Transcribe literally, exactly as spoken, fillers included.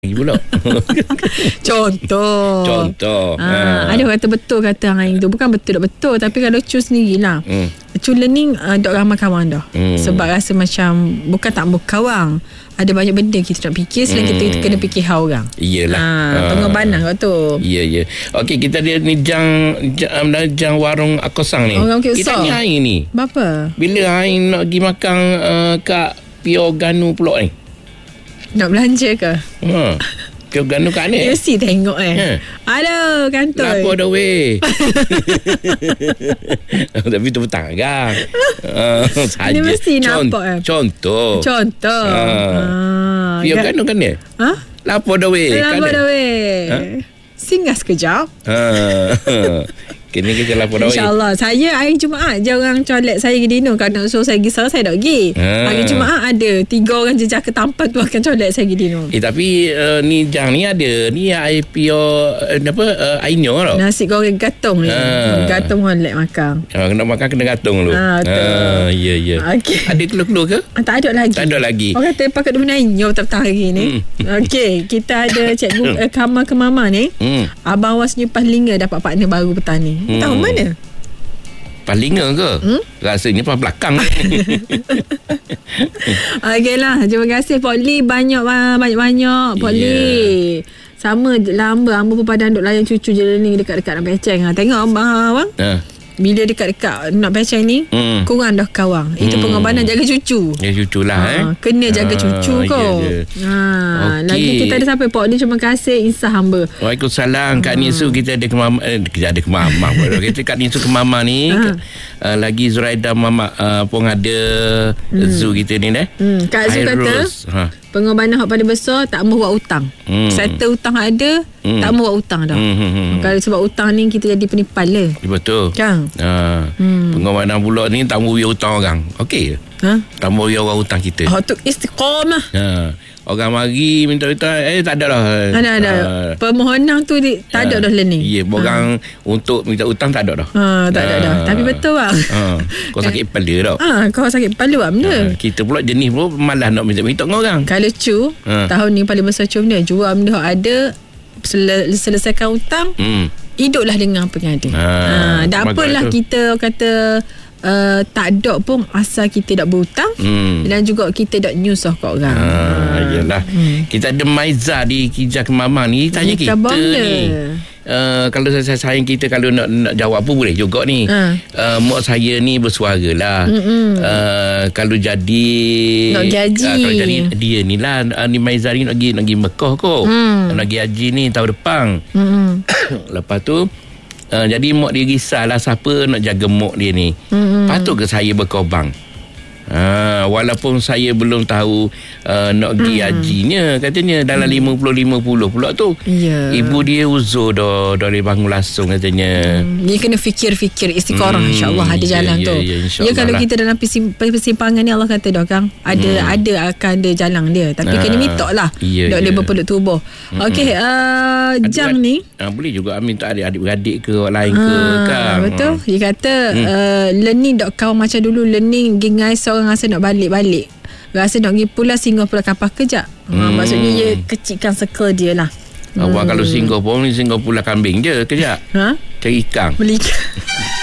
pula. Contoh. Contoh. Ha, ha. Ada orang kata betul kata hang itu. Bukan betul tak betul, tapi kalau Cu sendirilah. Hmm. Cu learning uh, dok ramai kawan dah. Hmm. Sebab rasa macam bukan tak berkawan. Ada banyak benda kita nak fikir selain hmm. kita, kita kena fikir hal orang. Iyalah. Ha, pengorbanan kau tu. Ya ya. Okey, kita ada ni jang jang, jang warung Akosang ni. Orang kita ni hari ni. Berapa? Bila hari nak pergi makan uh, kat Pio Ganu pulak ni. Nak belanja ke? Ha. Pio Ganu kat ni. Mesti tengok eh. Ha. Aduh, kantoi. Lapor dah weh. Tapi tu petang kan. Uh, saja. Ini mesti nampak eh. Contoh. Contoh. Ha. Ha. Pio Ganu kan dia? Ha? Lapor dah weh. Lapor dah weh. Ha? Singgah sekejap. Ha. Kini kita lapor dah weh. InsyaAllah. Saya hari Jumaat je orang colek saya ke dino. Kalau nak suruh saya pergi sahur, saya tak pergi. Ha. Hari Jumaat ada tiga orang jejak ke tampan tu akan colek saya ke dino. Eh tapi uh, ni jang ni ada. Ni air pio uh, apa uh, ainyo tau. Nasi goreng gatung ni. Ha. Gatung molek makan. Ha, kena makan kena gatung dulu. Ha, ha ya ya. Okay. Ada keluar-keluar ke? Tak ada lagi. Tak ada lagi. Orang kata pakai dua ainyo petang hari ni. Hmm. Okey, kita ada cikgu uh, Kama ke Mama ni. Hmm. Abang was nyupas linga dapat partner baru petang ni. Hmm. Tahu mana? Palinga ke? Hmm? Rasanya pas belakang. Okeylah, terima kasih Pak Lee, banyak banyak-banyak Pak yeah. Lee. Sama lamba hamba pun pada duk layan cucu je ni dekat-dekat nak peceng. Ha, tengok abang abang. Ha. Bila dekat-dekat nak peceng ni, hmm. kurang dah kawang. Itu hmm. pengorbanan jaga cucu. Ya cuculah ha, eh. Kena jaga ha, cucu kau. Ya, ha, okay. Lagi kita ada sampai Pak Lee, terima kasih insah hamba. Waalaikumsalam. Kak Nisu kita ada ke mama eh, kita ada ke mama. Kita Kak Nisu ke mama ni. Ha. Uh, lagi Zuraida mama uh, pun ada hmm. Zu kita ni dah. Hmm. Kak Zu kata ha. Pengorbanan hak pada besar tak mahu buat hutang. Hmm. Settle hutang ada, hmm. tak mahu buat hutang dah. Hmm, hmm, hmm. Kalau sebab hutang ni kita jadi penipal lah. Betul. Kan? Ha. Hmm. Pengorbanan pula ni tak mahu biar hutang orang. Okey. Ha? Tak mahu biar orang hutang kita. Oh tu istiqamah. Ha. Orang mari minta-minta eh tak ada dah. Ada ada. Uh, Permohonan tu di, tak ada uh, dah learning. Ya, yeah, orang uh. untuk minta hutang tak ada dah. Ha, tak ada uh, dah. Tapi betul bang. Uh, kau sakit kepala dah. Ah, kau sakit kepala bang benda. Uh, kita pula jenis pula malas nak minta-minta dengan orang. Kalau Cu, uh. tahun ni paling besar Cu benda jual benda ada sel- selesaikan hutang. Hmm. Hiduplah dengan apa yang ada. Ha, uh, dah apalah tu. Kita kata Uh, tak ada pun asal kita tak berhutang hmm. dan juga kita tak nyusah kat orang. Ha, ha. Yalah. Hmm. Kita ada Maiza di Kijak Mama ni tanya kita, kita ni. Uh, kalau saya sayang kita kalau nak, nak jawab apa boleh juga ni. Ha. Uh, mak saya ni bersuara lah. Uh, kalau jadi nak gaji. Uh, kalau jadi dia ni lah uh, ni Maiza ni nak pergi nak pergi Mekah kot. Hmm. Nak pergi haji ni tahun depan. Hmm. Lepas tu Uh, jadi mak dia risaulah siapa nak jaga mak dia ni. Mm-hmm. Patut ke saya berkorban? Ha, walaupun saya belum tahu uh, nak pergi mm. hajinya katanya dalam mm. lima puluh lima puluh pula tu. Yeah. Ibu dia uzur dah dari bangun langsung katanya. Mm. Dia kena fikir-fikir istiqarah mm. insya-Allah ada jalan yeah, tu. Ya yeah, yeah, kalau kita dalam persimpangan ni Allah kata dah Kang, ada mm. ada akan ada jalan dia tapi ha. kena minta lah. Yeah, dok yeah. dia berpeluk tubuh. Mm-hmm. Okey, uh, jam ni uh, boleh juga minta adik-adik ke orang lain ke ha, Kang. Betul. Dia kata mm. uh, learning dot com macam dulu learning gengai seorang rasa nak balik-balik, rasa nak pergi pula singgah pula kapal kejap. Hmm. Ha, maksudnya dia kecilkan circle dia lah. Awak hmm. kalau singgah pun singgah pula kambing je kejap. Ha? Cari ikan. Beli ikan.